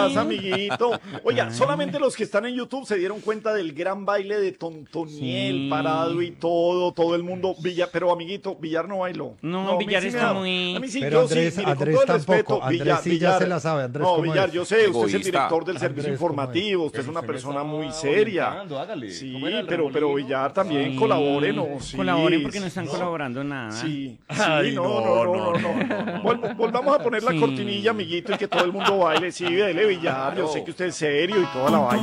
pasa, amiguito? Oiga, solamente los que están en YouTube se dieron cuenta del gran baile de Tontoniel, Sí. parado y todo el mundo. Pero amiguito, Villar no bailó. No, a mí Villar sí me está da- muy... A mí sí, Pero yo sí, Andrés, mire, con Andrés todo el tampoco. respeto, Andrés sí ya se la sabe. Andrés, no, ¿cómo Villar, es? yo sé, usted es el Egoísta. director del servicio Andrés, ¿cómo es? informativo, usted es Pero una usted me persona estaba muy seria. orientando, hágale. Sí, ¿Cómo era el pero remolino? Villar también Sí. colaboren, ¿no? Sí, Colaboren porque no están sí. colaborando nada. Sí, Ay, sí, no. Volvamos a poner la Sí. cortinilla, amiguito, y que todo el mundo baile. Sí, dele, Villar, yo sé que usted es serio y toda la vaina.